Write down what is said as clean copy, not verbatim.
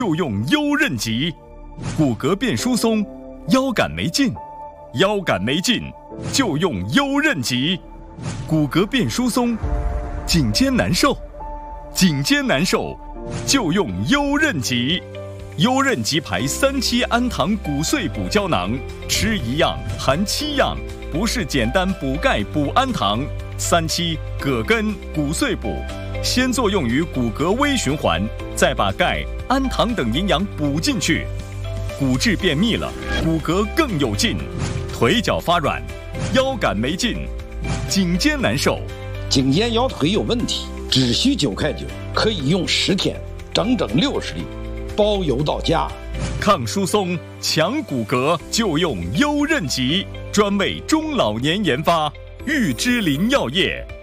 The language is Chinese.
就用优韧极。骨骼变疏松，腰杆没劲，腰杆没劲就用优韧极。骨骼变疏松，颈肩难受，颈肩难受就用优韧极。优韧极牌3期氨糖骨碎补胶囊，吃1样含7样，不是简单补钙补氨糖。3期葛根骨碎补，先作用于骨骼微循环，再把钙、氨糖等营养补进去，骨质变密了，骨骼更有劲，腿脚发软，腰杆没劲，颈肩难受， 颈肩腰腿有问题，只需9块9，可以用10天，整整60粒，包邮到家。 抗疏松、强骨骼就用优韧极，专为中老年研发，玉芝林药业。